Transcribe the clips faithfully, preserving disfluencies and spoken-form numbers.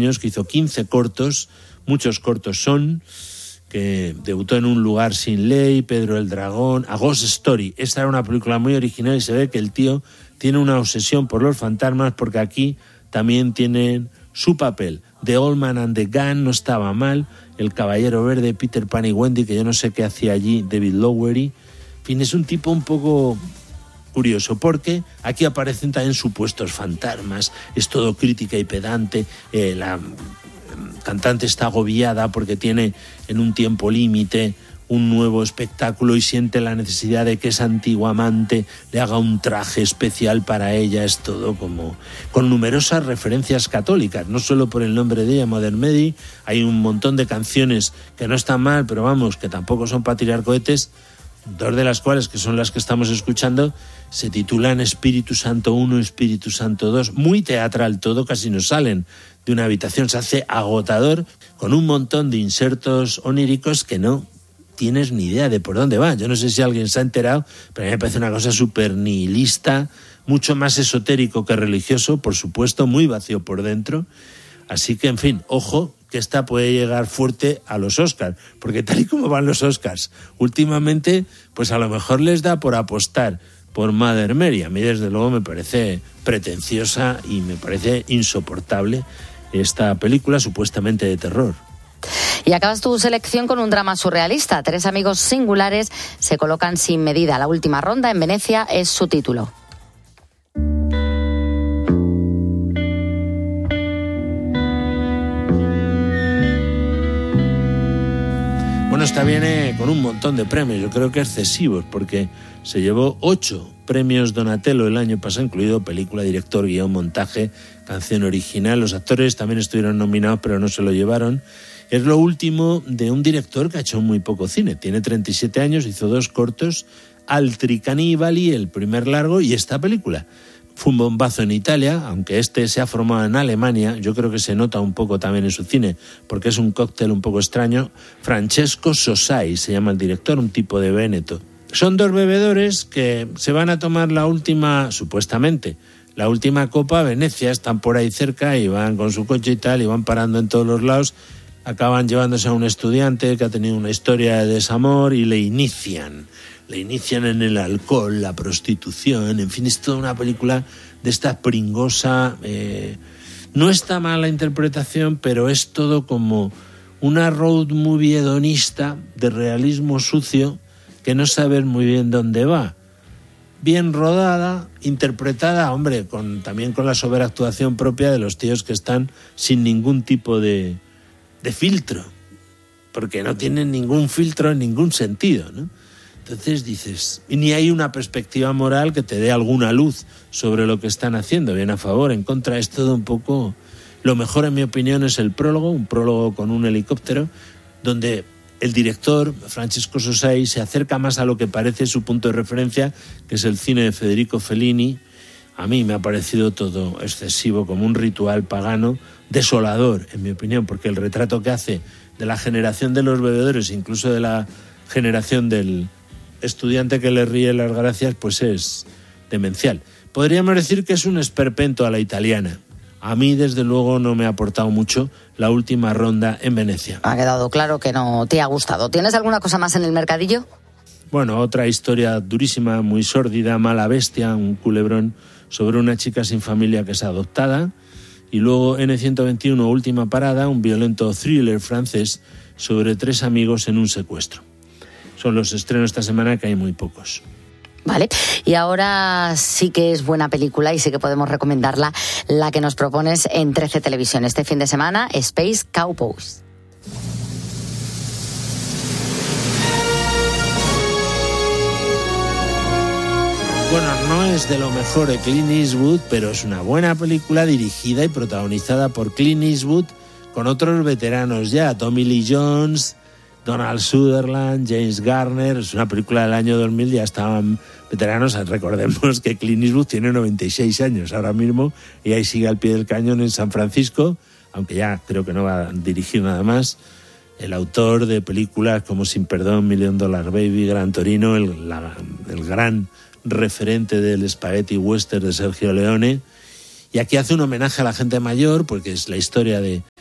años, que hizo quince cortos, muchos cortos son, que debutó en Un lugar sin ley, Pedro el dragón, A Ghost Story. Esta era una película muy original y se ve que el tío tiene una obsesión por los fantasmas, porque aquí también tienen su papel. The Old Man and the Gun no estaba mal, El caballero verde, Peter Pan y Wendy, que yo no sé qué hacía allí, David Lowery. En fin, es un tipo un poco curioso, porque aquí aparecen también supuestos fantasmas, es todo crítica y pedante, eh, la cantante está agobiada porque tiene en un tiempo límite un nuevo espectáculo y siente la necesidad de que esa antigua amante le haga un traje especial para ella. Es todo como con numerosas referencias católicas, no solo por el nombre de ella, Mother Mary. Hay un montón de canciones que no están mal, pero vamos, que tampoco son para tirar cohetes, dos de las cuales, que son las que estamos escuchando, se titulan Espíritu Santo uno, Espíritu Santo dos, muy teatral todo, casi no salen de una habitación, se hace agotador, con un montón de insertos oníricos que no tienes ni idea de por dónde va. Yo no sé si alguien se ha enterado, pero a mí me parece una cosa súper nihilista, mucho más esotérico que religioso, por supuesto, muy vacío por dentro. Así que, en fin, ojo, que esta puede llegar fuerte a los Oscars, porque tal y como van los Oscars últimamente, pues a lo mejor les da por apostar por Mother Mary. A mí, desde luego, me parece pretenciosa y me parece insoportable esta película supuestamente de terror. Y acabas tu selección con un drama surrealista. Tres amigos singulares se colocan sin medida. La última ronda en Venecia es su título. Bueno, esta viene con un montón de premios, yo creo que excesivos, porque se llevó ocho premios Donatello el año pasado, incluido película, director, guión, montaje, canción original. Los actores también estuvieron nominados, pero no se lo llevaron. Es lo último de un director que ha hecho muy poco cine. Tiene treinta y siete años, hizo dos cortos, Altri Cannibali, el primer largo, y esta película. Fue un bombazo en Italia, aunque este se ha formado en Alemania. Yo creo que se nota un poco también en su cine, porque es un cóctel un poco extraño. Francesco Sosai se llama el director, un tipo de Véneto. Son dos bebedores que se van a tomar la última, supuestamente, la última copa a Venecia. Están por ahí cerca y van con su coche y tal, y van parando en todos los lados. Acaban llevándose a un estudiante que ha tenido una historia de desamor y le inician. Le inician en el alcohol, la prostitución, en fin, es toda una película de esta pringosa. Eh, no está mal la interpretación, pero es todo como una road movie hedonista de realismo sucio que no sabes muy bien dónde va. Bien rodada, interpretada, hombre, con también con la sobreactuación propia de los tíos que están sin ningún tipo de, de filtro, porque no tienen ningún filtro en ningún sentido, ¿no? Entonces dices, y ni hay una perspectiva moral que te dé alguna luz sobre lo que están haciendo, bien a favor, en contra, es todo un poco. Lo mejor, en mi opinión, es el prólogo, un prólogo con un helicóptero, donde el director, Francesco Sosai, se acerca más a lo que parece su punto de referencia, que es el cine de Federico Fellini. A mí me ha parecido todo excesivo, como un ritual pagano, desolador, en mi opinión, porque el retrato que hace de la generación de los bebedores, incluso de la generación del estudiante que le ríe las gracias, pues es demencial. Podríamos decir que es un esperpento a la italiana. A mí, desde luego, no me ha aportado mucho la última ronda en Venecia. Ha quedado claro que no te ha gustado. ¿Tienes alguna cosa más en el mercadillo? Bueno, otra historia durísima, muy sórdida, Mala bestia, un culebrón sobre una chica sin familia que es adoptada. Y luego ene ciento veintiuno, Última parada, un violento thriller francés sobre tres amigos en un secuestro. Son los estrenos esta semana, que hay muy pocos. Vale, y ahora sí que es buena película y sí que podemos recomendarla, la que nos propones en trece Televisión este fin de semana, Space Cowboys. Bueno, no es de lo mejor de Clint Eastwood, pero es una buena película dirigida y protagonizada por Clint Eastwood, con otros veteranos ya, Tommy Lee Jones, Donald Sutherland, James Garner. Es una película del año dos mil, ya estaban veteranos. Recordemos que Clint Eastwood tiene noventa y seis años ahora mismo y ahí sigue al pie del cañón en San Francisco, aunque ya creo que no va a dirigir nada más. El autor de películas como Sin Perdón, Million Dollar Baby, Gran Torino, el, la, el gran referente del spaghetti western de Sergio Leone. Y aquí hace un homenaje a la gente mayor, porque es la historia de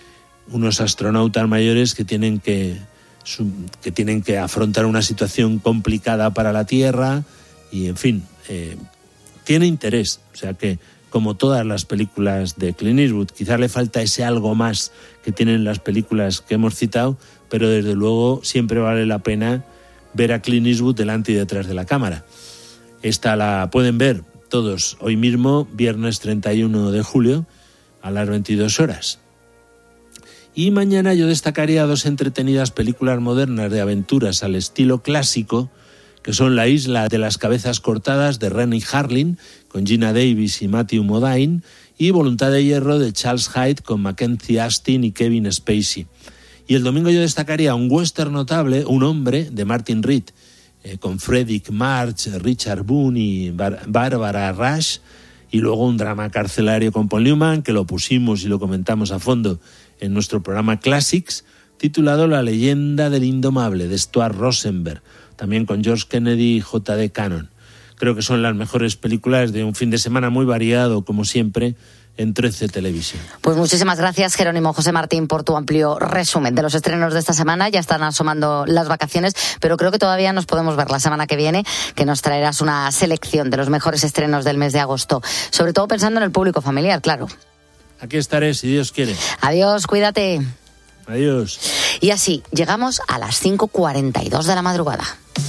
unos astronautas mayores que tienen que, que tienen que afrontar una situación complicada para la Tierra y, en fin, eh, tiene interés. O sea que, como todas las películas de Clint Eastwood, quizás le falta ese algo más que tienen las películas que hemos citado, pero desde luego siempre vale la pena ver a Clint Eastwood delante y detrás de la cámara. Esta la pueden ver todos hoy mismo, viernes treinta y uno de julio, a las veintidós horas. Y mañana yo destacaría dos entretenidas películas modernas de aventuras al estilo clásico, que son La isla de las cabezas cortadas de Renny Harlin, con Gina Davis y Matthew Modine, y Voluntad de hierro de Charles Hyde con Mackenzie Astin y Kevin Spacey. Y el domingo yo destacaría un western notable, Un hombre, de Martin Reed, eh, con Fredric March, Richard Boone y Bar- Barbara Rush, y luego un drama carcelario con Paul Newman, que lo pusimos y lo comentamos a fondo en nuestro programa Classics, titulado La leyenda del indomable, de Stuart Rosenberg, también con George Kennedy y J D Cannon. Creo que son las mejores películas de un fin de semana muy variado, como siempre, en trece Televisión. Pues muchísimas gracias, Jerónimo José Martín, por tu amplio resumen de los estrenos de esta semana. Ya están asomando las vacaciones, pero creo que todavía nos podemos ver la semana que viene, que nos traerás una selección de los mejores estrenos del mes de agosto, sobre todo pensando en el público familiar, claro. Aquí estaré, si Dios quiere. Adiós, cuídate. Adiós. Y así llegamos a las cinco cuarenta y dos de la madrugada.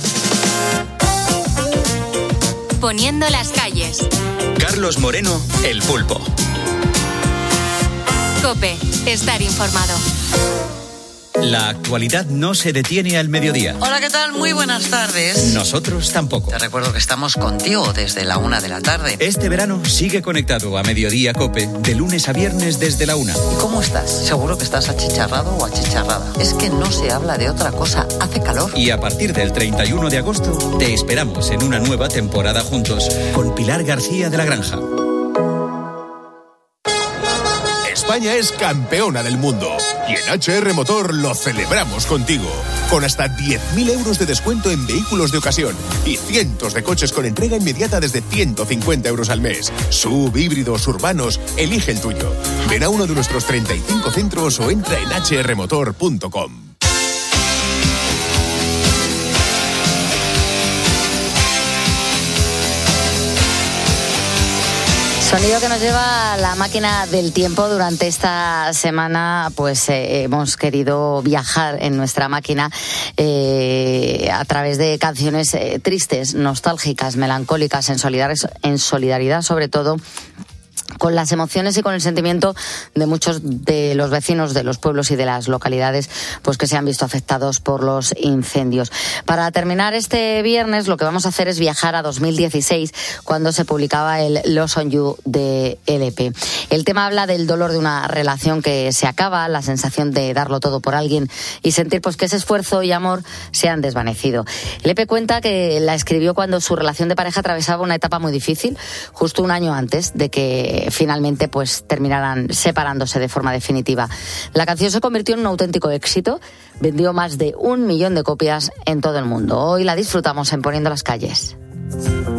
Poniendo las calles. Carlos Moreno, El Pulpo. COPE, estar informado. La actualidad no se detiene al mediodía. Hola, ¿qué tal? Muy buenas tardes. Nosotros tampoco. Te recuerdo que estamos contigo desde la una de la tarde. Este verano sigue conectado a Mediodía COPE de lunes a viernes desde la una. ¿Y cómo estás? Seguro que estás achicharrado o achicharrada. Es que no se habla de otra cosa. Hace calor. Y a partir del treinta y uno de agosto te esperamos en una nueva temporada juntos con Pilar García de la Granja. España es campeona del mundo y en H R Motor lo celebramos contigo. Con hasta diez mil euros de descuento en vehículos de ocasión y cientos de coches con entrega inmediata desde ciento cincuenta euros al mes. Sub, híbridos, urbanos, elige el tuyo. Ven a uno de nuestros treinta y cinco centros o entra en h r motor punto com. Sonido que nos lleva a la máquina del tiempo. Durante esta semana pues eh, hemos querido viajar en nuestra máquina eh, a través de canciones eh, tristes, nostálgicas, melancólicas, en solidaridad, en solidaridad sobre todo con las emociones y con el sentimiento de muchos de los vecinos de los pueblos y de las localidades pues que se han visto afectados por los incendios. Para terminar este viernes lo que vamos a hacer es viajar a dos mil dieciséis, cuando se publicaba el Lost on You de L P. El tema habla del dolor de una relación que se acaba, la sensación de darlo todo por alguien y sentir pues que ese esfuerzo y amor se han desvanecido. L P cuenta que la escribió cuando su relación de pareja atravesaba una etapa muy difícil, justo un año antes de que finalmente pues terminaran separándose de forma definitiva. La canción se convirtió en un auténtico éxito, vendió más de un millón de copias en todo el mundo. Hoy la disfrutamos en Poniendo las calles.